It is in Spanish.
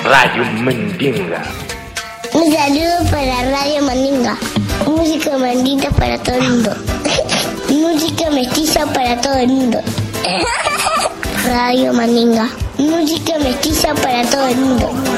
Radio Mandinga. Un saludo para Radio Mandinga. Música mandinga para todo el mundo. Música mestiza para todo el mundo. Radio Mandinga. Música mestiza para todo el mundo.